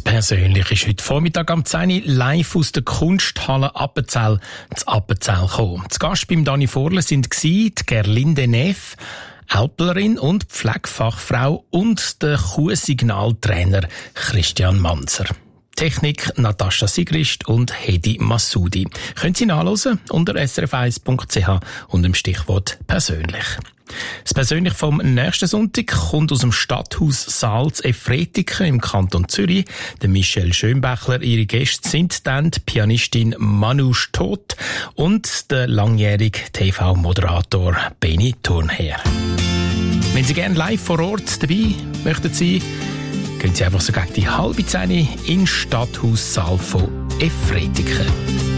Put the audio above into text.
Persönlich ist heute Vormittag am 10 Uhr live aus der Kunsthalle Appenzell zu Appenzell gekommen. Zu Gast beim Dani Vorler sind die Gerlinde Neff, Älplerin und Pflegefachfrau und der Kuhsignaltrainer Christian Manzer. Technik Natascha Sigrist und Hedi Massoudi. Können Sie nachhören unter srf1.ch unter dem Stichwort «Persönlich». Das Persönlich vom nächsten Sonntag kommt aus dem Stadthaus Salz Efretiken im Kanton Zürich. Der Michel Schönbächler, ihre Gäste sind dann die Pianistin Manouche Todt und der langjährige TV-Moderator Benny Thurnherr. Wenn Sie gerne live vor Ort dabei möchten sein, gehen Sie einfach so gegen die 9:30 in Stadthaus Salz von Efretiken.